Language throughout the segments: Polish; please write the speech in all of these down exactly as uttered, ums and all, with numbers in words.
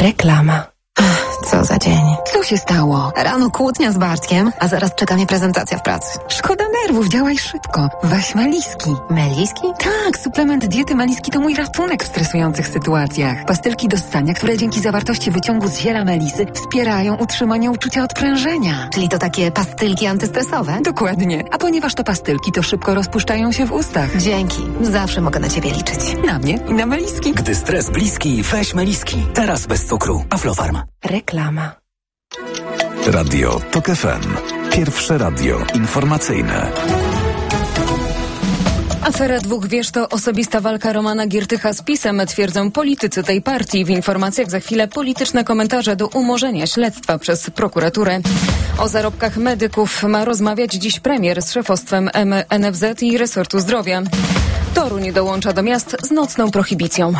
Reklama. Ach, co za dzień. Co się stało? Rano kłótnia z Bartkiem, a zaraz czeka mnie prezentacja w pracy. Szkoda nerwów, działaj szybko. Weź Meliski. Meliski? Tak, suplement diety Meliski to mój ratunek w stresujących sytuacjach. Pastylki do ssania, które dzięki zawartości wyciągu z ziela melisy wspierają utrzymanie uczucia odprężenia. Czyli to takie pastylki antystresowe? Dokładnie. A ponieważ to pastylki, to szybko rozpuszczają się w ustach. Dzięki. Zawsze mogę na ciebie liczyć. Na mnie i na Meliski. Gdy stres bliski, weź Meliski. Teraz bez cukru. Aflofarm. Reklama. Radio TOK F M. Pierwsze radio informacyjne. Afera dwóch wież to osobista walka Romana Giertycha z PiS-em, twierdzą politycy tej partii. W informacjach za chwilę polityczne komentarze do umorzenia śledztwa przez prokuraturę. O zarobkach medyków ma rozmawiać dziś premier z szefostwem N F Z i resortu zdrowia. Toruń dołącza do miast z nocną prohibicją.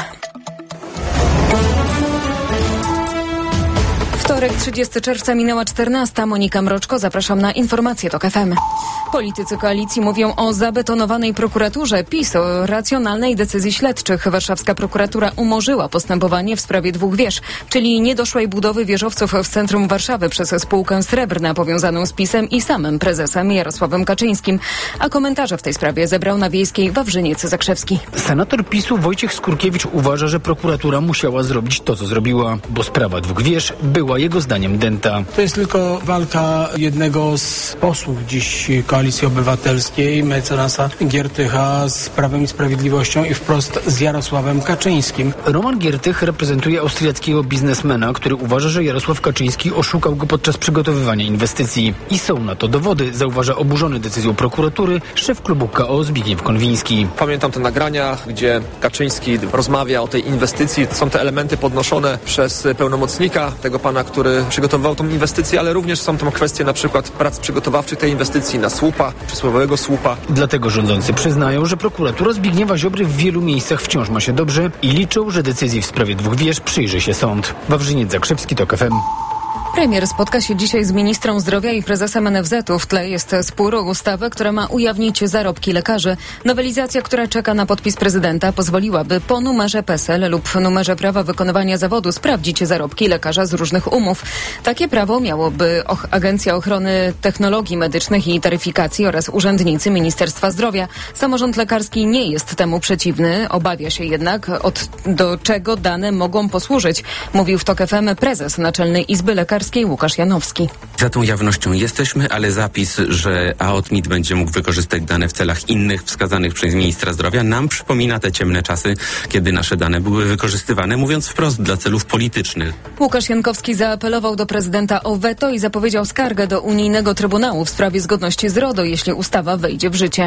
Wtorek, trzydziestego czerwca, minęła czternasta. Monika Mroczko, zapraszam na informacje TOK F M. Politycy koalicji mówią o zabetonowanej prokuraturze. PiS o racjonalnej decyzji śledczych. Warszawska prokuratura umorzyła postępowanie w sprawie dwóch wież, czyli niedoszłej budowy wieżowców w centrum Warszawy przez spółkę Srebrna powiązaną z PiS-em i samym prezesem Jarosławem Kaczyńskim. A komentarze w tej sprawie zebrał na Wiejskiej Wawrzyniec Zakrzewski. Senator PiS-u Wojciech Skurkiewicz uważa, że prokuratura musiała zrobić to, co zrobiła, bo sprawa dwóch wież była jego zdaniem dęta. To jest tylko walka jednego z posłów dziś Koalicji Obywatelskiej, mecenasa Giertycha z Prawem i Sprawiedliwością i wprost z Jarosławem Kaczyńskim. Roman Giertych reprezentuje austriackiego biznesmena, który uważa, że Jarosław Kaczyński oszukał go podczas przygotowywania inwestycji. I są na to dowody, zauważa oburzony decyzją prokuratury szef klubu K O Zbigniew Konwiński. Pamiętam te nagrania, gdzie Kaczyński rozmawia o tej inwestycji. Są te elementy podnoszone przez pełnomocnika tego pana, który przygotowywał tą inwestycję, ale również są tam kwestie na przykład prac przygotowawczych tej inwestycji na słupa, przysłowiowego słupa. Dlatego rządzący przyznają, że prokuratura Zbigniewa Ziobry w wielu miejscach wciąż ma się dobrze i liczą, że decyzji w sprawie dwóch wież przyjrzy się sąd. Wawrzyniec Zakrzewski, TOK F M. Premier spotka się dzisiaj z ministrą zdrowia i prezesem N F Z-u. W tle jest spór o ustawę, która ma ujawnić zarobki lekarzy. Nowelizacja, która czeka na podpis prezydenta, pozwoliłaby po numerze P E S E L lub numerze prawa wykonywania zawodu sprawdzić zarobki lekarza z różnych umów. Takie prawo miałoby och- Agencja Ochrony Technologii Medycznych i Taryfikacji oraz urzędnicy Ministerstwa Zdrowia. Samorząd lekarski nie jest temu przeciwny. Obawia się jednak, od do czego dane mogą posłużyć. Mówił w TOK F M prezes Naczelnej Izby Lekarskiej Łukasz Janowski. Za tą jawnością jesteśmy, ale zapis, że A O T M I T będzie mógł wykorzystać dane w celach innych wskazanych przez ministra zdrowia, nam przypomina te ciemne czasy, kiedy nasze dane były wykorzystywane, mówiąc wprost, dla celów politycznych. Łukasz Jankowski zaapelował do prezydenta o weto i zapowiedział skargę do Unijnego Trybunału w sprawie zgodności z RODO, jeśli ustawa wejdzie w życie.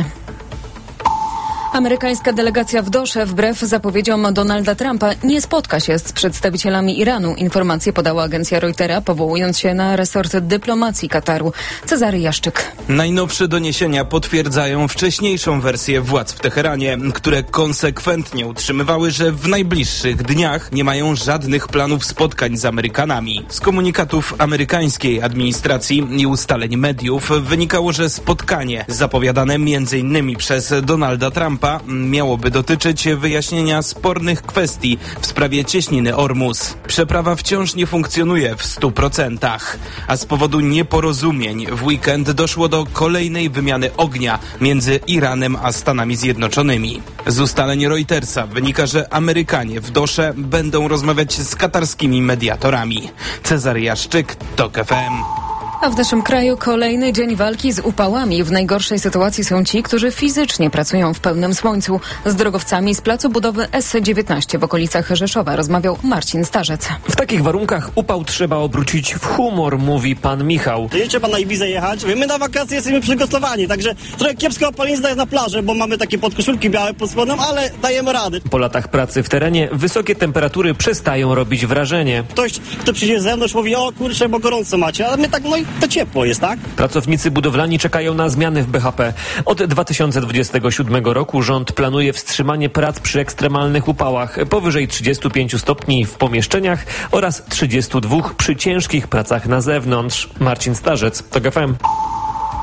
Amerykańska delegacja w Dosze, wbrew zapowiedziom Donalda Trumpa, nie spotka się z przedstawicielami Iranu. Informację podała agencja Reutera, powołując się na resort dyplomacji Kataru. Cezary Jaszczyk. Najnowsze doniesienia potwierdzają wcześniejszą wersję władz w Teheranie, które konsekwentnie utrzymywały, że w najbliższych dniach nie mają żadnych planów spotkań z Amerykanami. Z komunikatów amerykańskiej administracji i ustaleń mediów wynikało, że spotkanie zapowiadane między innymi przez Donalda Trumpa miałoby dotyczyć wyjaśnienia spornych kwestii w sprawie cieśniny Ormus. Przeprawa wciąż nie funkcjonuje w stu procentach, a z powodu nieporozumień w weekend doszło do kolejnej wymiany ognia między Iranem a Stanami Zjednoczonymi. Z ustaleń Reutersa wynika, że Amerykanie w Dosze będą rozmawiać z katarskimi mediatorami. Cezary Jaszczyk, TOK F M. A w naszym kraju kolejny dzień walki z upałami. W najgorszej sytuacji są ci, którzy fizycznie pracują w pełnym słońcu. Z drogowcami z placu budowy S dziewiętnaście w okolicach Rzeszowa rozmawiał Marcin Starzec. W takich warunkach upał trzeba obrócić w humor, mówi pan Michał. Nie trzeba na Ibizę jechać. My na wakacje jesteśmy przygotowani, także trochę kiepska opalenizna jest na plaży, bo mamy takie podkoszulki białe pod spodem, ale dajemy rady. Po latach pracy w terenie wysokie temperatury przestają robić wrażenie. Ktoś, kto przyjdzie ze mną, mówi, o kurczę, bo gorąco macie, a my tak, no i to ciepło jest, tak? Pracownicy budowlani czekają na zmiany w B H P. Od dwa tysiące dwudziestego siódmego roku rząd planuje wstrzymanie prac przy ekstremalnych upałach powyżej trzydziestu pięciu stopni w pomieszczeniach oraz trzydziestu dwóch przy ciężkich pracach na zewnątrz. Marcin Starzec, TOK F M.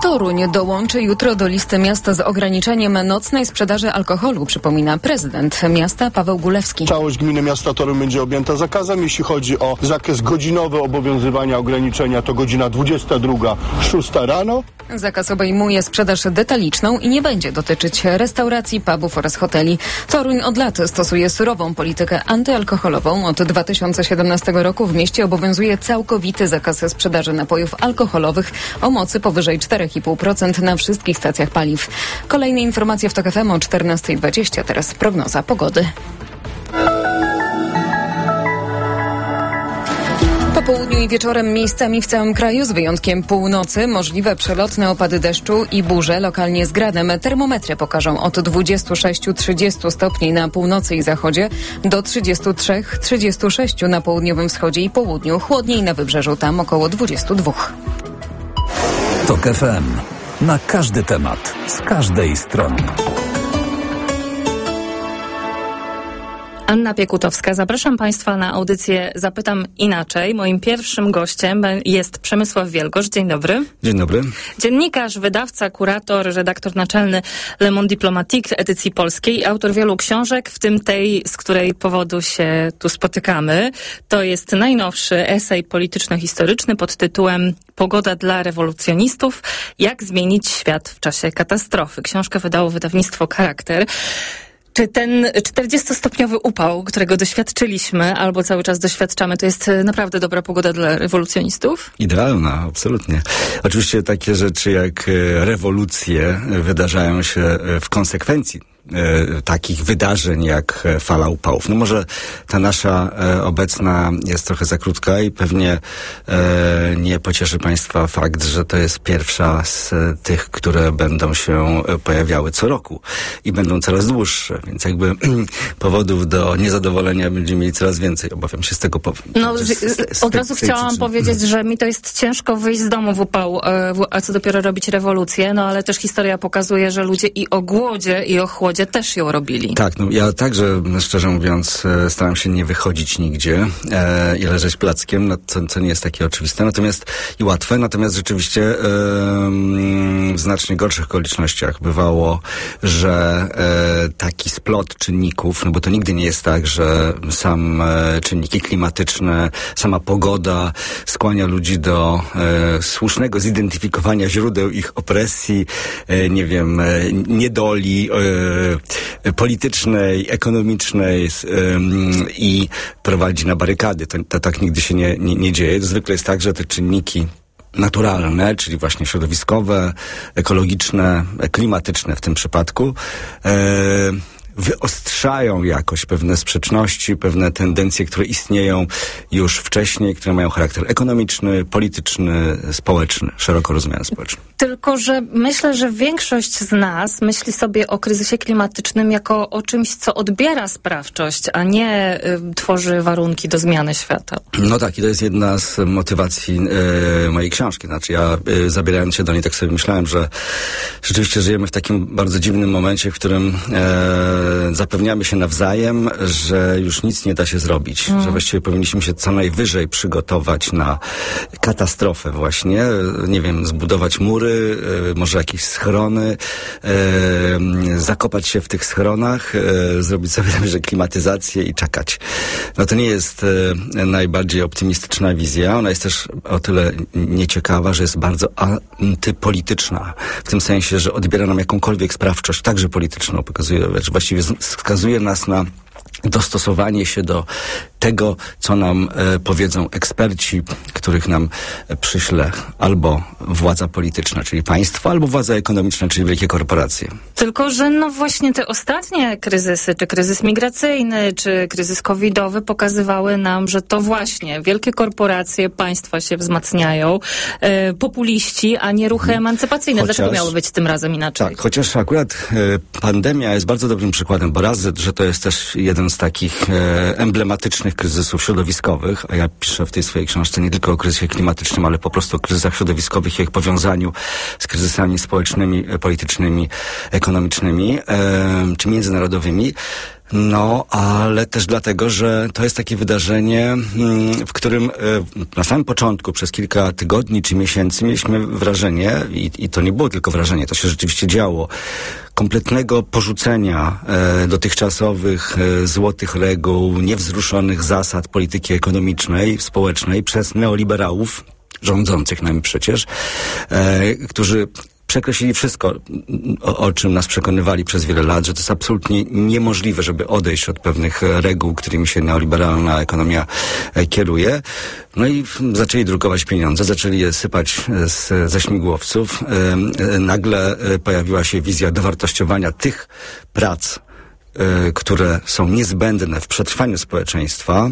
Toruń dołączy jutro do listy miasta z ograniczeniem nocnej sprzedaży alkoholu, przypomina prezydent miasta Paweł Gulewski. Całość gminy miasta Toruń będzie objęta zakazem. Jeśli chodzi o zakres godzinowy obowiązywania ograniczenia, to godzina dwudziesta druga, szósta rano. Zakaz obejmuje sprzedaż detaliczną i nie będzie dotyczyć restauracji, pubów oraz hoteli. Toruń od lat stosuje surową politykę antyalkoholową. Od dwa tysiące siedemnastego roku w mieście obowiązuje całkowity zakaz sprzedaży napojów alkoholowych o mocy powyżej cztery i pół procent na wszystkich stacjach paliw. Kolejne informacje w TOK F M o czternasta dwadzieścia. Teraz prognoza pogody. Po południu i wieczorem miejscami w całym kraju, z wyjątkiem północy, możliwe przelotne opady deszczu i burze, lokalnie z gradem. Termometry pokażą od dwudziestu sześciu do trzydziestu stopni na północy i zachodzie do trzydziestu trzech do trzydziestu sześciu na południowym wschodzie i południu. Chłodniej na wybrzeżu, tam około dwudziestu dwóch. TOK F M. Na każdy temat, z każdej strony. Anna Piekutowska. Zapraszam Państwa na audycję Zapytam Inaczej. Moim pierwszym gościem jest Przemysław Wielgosz. Dzień dobry. Dzień dobry. Dziennikarz, wydawca, kurator, redaktor naczelny Le Monde Diplomatique edycji polskiej i autor wielu książek, w tym tej, z której powodu się tu spotykamy. To jest najnowszy esej polityczno-historyczny pod tytułem Pogoda dla rewolucjonistów. Jak zmienić świat w czasie katastrofy. Książkę wydało wydawnictwo Charakter. Czy ten czterdziestostopniowy upał, którego doświadczyliśmy albo cały czas doświadczamy, to jest naprawdę dobra pogoda dla rewolucjonistów? Idealna, absolutnie. Oczywiście takie rzeczy jak rewolucje wydarzają się w konsekwencji E, takich wydarzeń jak fala upałów. No może ta nasza e, obecna jest trochę za krótka i pewnie e, nie pocieszy Państwa fakt, że to jest pierwsza z e, tych, które będą się pojawiały co roku i będą coraz dłuższe, więc jakby powodów do niezadowolenia będziemy mieli coraz więcej. Obawiam się z tego powodu. No, z, z, z od razu chciałam przyczyny. powiedzieć, że mi to jest ciężko wyjść z domu w upał, e, w, a co dopiero robić rewolucję, no ale też historia pokazuje, że ludzie i o głodzie, i o chłodzie też ją robili. Tak, no ja także, szczerze mówiąc, staram się nie wychodzić nigdzie e, i leżeć plackiem, no, co, co nie jest takie oczywiste, natomiast i łatwe, natomiast rzeczywiście e, w znacznie gorszych okolicznościach bywało, że e, taki splot czynników, no bo to nigdy nie jest tak, że sam e, czynniki klimatyczne, sama pogoda skłania ludzi do e, słusznego zidentyfikowania źródeł ich opresji, e, nie wiem, e, niedoli, e, politycznej, ekonomicznej ym, i prowadzi na barykady. To, to tak nigdy się nie, nie, nie dzieje. Zwykle jest tak, że te czynniki naturalne, czyli właśnie środowiskowe, ekologiczne, klimatyczne w tym przypadku, yy, wyostrzają jakoś pewne sprzeczności, pewne tendencje, które istnieją już wcześniej, które mają charakter ekonomiczny, polityczny, społeczny, szeroko rozumiany społeczny. Tylko że myślę, że większość z nas myśli sobie o kryzysie klimatycznym jako o czymś, co odbiera sprawczość, a nie y, tworzy warunki do zmiany świata. No tak, i to jest jedna z motywacji y, mojej książki. Znaczy ja y, zabierając się do niej, tak sobie myślałem, że rzeczywiście żyjemy w takim bardzo dziwnym momencie, w którym y, zapewniamy się nawzajem, że już nic nie da się zrobić, mm. że właściwie powinniśmy się co najwyżej przygotować na katastrofę właśnie, nie wiem, zbudować mury, może jakieś schrony, e, zakopać się w tych schronach, e, zrobić sobie że klimatyzację i czekać. No to nie jest e, najbardziej optymistyczna wizja, ona jest też o tyle nieciekawa, że jest bardzo antypolityczna, w tym sensie, że odbiera nam jakąkolwiek sprawczość, także polityczną, pokazuje, właściwie wskazuje nas na dostosowanie się do tego, co nam e, powiedzą eksperci, których nam e, przyśle albo władza polityczna, czyli państwo, albo władza ekonomiczna, czyli wielkie korporacje. Tylko, że no właśnie te ostatnie kryzysy, czy kryzys migracyjny, czy kryzys covidowy pokazywały nam, że to właśnie wielkie korporacje, państwa się wzmacniają, e, populiści, a nie ruchy emancypacyjne. Chociaż, dlaczego miały być tym razem inaczej? Tak, chociaż akurat e, pandemia jest bardzo dobrym przykładem, bo raz, że to jest też jeden z takich e, emblematycznych kryzysów środowiskowych, a ja piszę w tej swojej książce nie tylko o kryzysie klimatycznym, ale po prostu o kryzysach środowiskowych i ich powiązaniu z kryzysami społecznymi, politycznymi, ekonomicznymi e, czy międzynarodowymi. No, ale też dlatego, że to jest takie wydarzenie, w którym na samym początku, przez kilka tygodni czy miesięcy mieliśmy wrażenie, i, i to nie było tylko wrażenie, to się rzeczywiście działo, kompletnego porzucenia e, dotychczasowych e, złotych reguł, niewzruszonych zasad polityki ekonomicznej, społecznej przez neoliberałów, rządzących nami przecież, e, którzy przekreślili wszystko, o, o czym nas przekonywali przez wiele lat, że to jest absolutnie niemożliwe, żeby odejść od pewnych reguł, którymi się neoliberalna ekonomia kieruje. No i zaczęli drukować pieniądze, zaczęli je sypać z, ze śmigłowców. Nagle pojawiła się wizja dowartościowania tych prac, które są niezbędne w przetrwaniu społeczeństwa.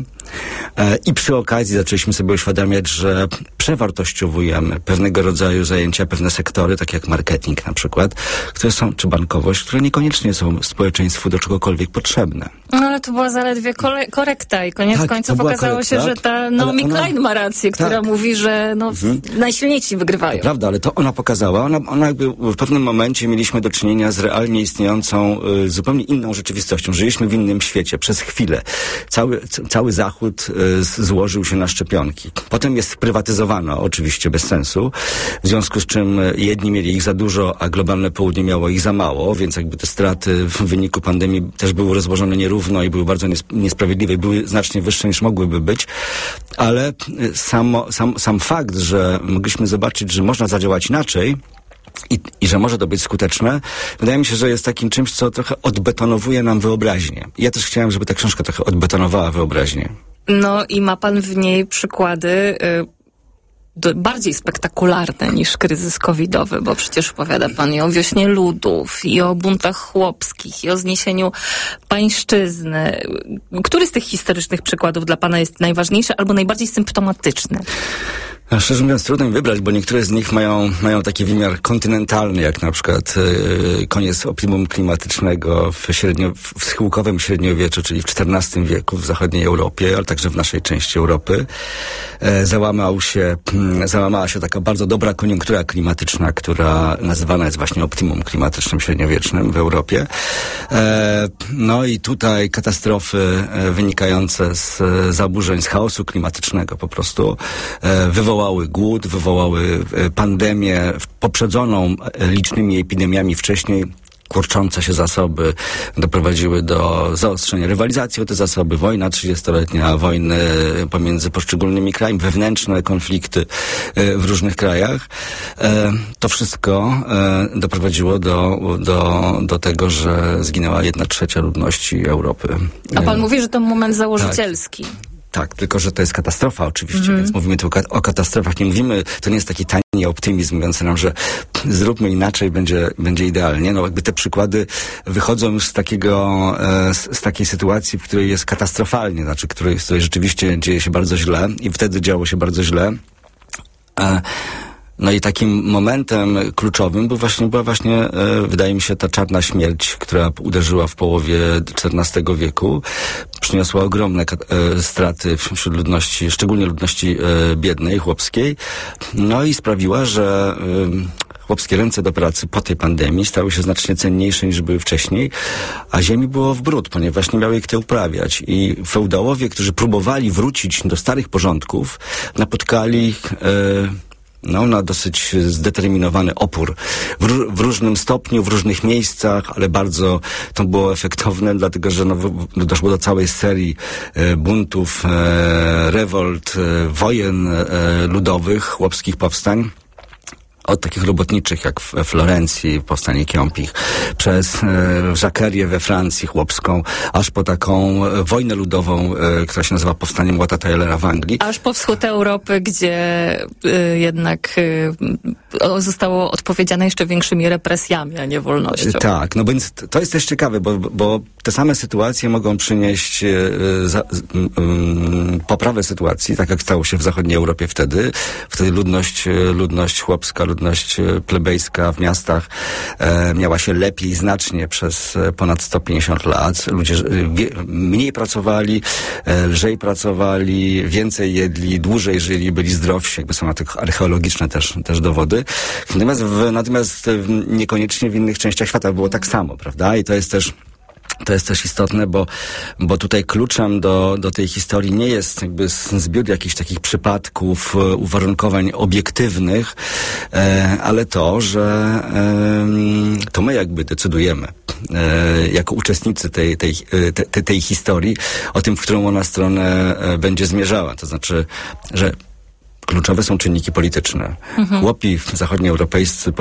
I przy okazji zaczęliśmy sobie uświadamiać, że przewartościowujemy pewnego rodzaju zajęcia, pewne sektory, takie jak marketing na przykład, które są, czy bankowość, które niekoniecznie są społeczeństwu do czegokolwiek potrzebne. No ale to była zaledwie kole- korekta i koniec tak, końców okazało korekta, się, że ta Naomi ona... Klein ma rację, która tak. mówi, że no, mhm. najsilniejsi wygrywają. To prawda, ale to ona pokazała. Ona, ona jakby w pewnym momencie mieliśmy do czynienia z realnie istniejącą, y, zupełnie inną rzeczywistością. Żyliśmy w innym świecie przez chwilę. Cały, c- cały Zachód y, złożył się na szczepionki. Potem je sprywatyzowano, oczywiście bez sensu, w związku z czym jedni mieli ich za dużo, a globalne południe miało ich za mało, więc jakby te straty w wyniku pandemii też były rozłożone nierówno i były bardzo niesprawiedliwe i były znacznie wyższe niż mogłyby być, ale samo, sam, sam fakt, że mogliśmy zobaczyć, że można zadziałać inaczej, I, I że może to być skuteczne, wydaje mi się, że jest takim czymś, co trochę odbetonowuje nam wyobraźnię. Ja też chciałem, żeby ta książka trochę odbetonowała wyobraźnię. No i ma pan w niej przykłady y, do, bardziej spektakularne niż kryzys covidowy, bo przecież opowiada pan i o wiośnie ludów, i o buntach chłopskich, i o zniesieniu pańszczyzny. Który z tych historycznych przykładów dla pana jest najważniejszy albo najbardziej symptomatyczny? A szczerze mówiąc, trudno mi wybrać, bo niektóre z nich mają, mają taki wymiar kontynentalny, jak na przykład yy, koniec optimum klimatycznego w, średnio, w schyłkowym średniowieczu, czyli w czternastym wieku w zachodniej Europie, ale także w naszej części Europy. E, załamał się, mm, załamała się taka bardzo dobra koniunktura klimatyczna, która nazywana jest właśnie optimum klimatycznym średniowiecznym w Europie. E, no i tutaj katastrofy e, wynikające z e, zaburzeń, z chaosu klimatycznego po prostu e, wywołały Wywołały głód, wywołały pandemię poprzedzoną licznymi epidemiami wcześniej. Kurczące się zasoby doprowadziły do zaostrzenia rywalizacji o te zasoby, wojna trzydziestoletnia, wojny pomiędzy poszczególnymi krajami, wewnętrzne konflikty w różnych krajach. To wszystko doprowadziło do, do, do tego, że zginęła jedna trzecia ludności Europy. A pan mówi, że to moment założycielski. Tak. Tak, tylko że to jest katastrofa oczywiście, mm. więc mówimy tu o, o katastrofach, nie mówimy, to nie jest taki tani optymizm mówiący nam, że zróbmy inaczej, będzie, będzie idealnie. No jakby te przykłady wychodzą już z takiego, e, z, z takiej sytuacji, w której jest katastrofalnie, znaczy której, w której rzeczywiście dzieje się bardzo źle i wtedy działo się bardzo źle. E, No i takim momentem kluczowym był właśnie, była właśnie, e, wydaje mi się, ta czarna śmierć, która uderzyła w połowie czternastego wieku. Przyniosła ogromne e, straty wśród ludności, szczególnie ludności e, biednej, chłopskiej. No i sprawiła, że e, chłopskie ręce do pracy po tej pandemii stały się znacznie cenniejsze niż były wcześniej, a ziemi było w bród, ponieważ nie miały kto uprawiać. I feudałowie, którzy próbowali wrócić do starych porządków, napotkali e, no, na dosyć zdeterminowany opór w, w różnym stopniu, w różnych miejscach, ale bardzo to było efektowne, dlatego że no, w, doszło do całej serii e, buntów, e, rewolt, e, wojen e, ludowych, chłopskich powstań. Od takich robotniczych jak w Florencji, powstanie Kiełpich, przez e, Żakerię we Francji chłopską, aż po taką e, wojnę ludową, e, która się nazywa powstaniem Wata Taylora w Anglii. Aż po wschód Europy, gdzie e, jednak e, zostało odpowiedziane jeszcze większymi represjami, a nie wolnością. E, tak, no więc to jest też ciekawe, bo, bo te same sytuacje mogą przynieść e, za, e, poprawę sytuacji, tak jak stało się w zachodniej Europie wtedy. Wtedy ludność, ludność chłopska, ludność plebejska w miastach e, miała się lepiej znacznie przez ponad sto pięćdziesiąt lat. Ludzie wie, mniej pracowali, e, lżej pracowali, więcej jedli, dłużej żyli, byli zdrowsi. Jakby są na tych archeologiczne też, też dowody. Natomiast, w, natomiast w, niekoniecznie w innych częściach świata było tak samo, prawda? I to jest też To jest też istotne, bo, bo tutaj kluczem do, do tej historii nie jest jakby zbiór jakichś takich przypadków, uwarunkowań obiektywnych, e, ale to, że e, to my jakby decydujemy e, jako uczestnicy tej, tej, tej, tej historii o tym, w którą ona stronę będzie zmierzała. To znaczy, że kluczowe są czynniki polityczne. Mhm. Chłopi zachodnioeuropejscy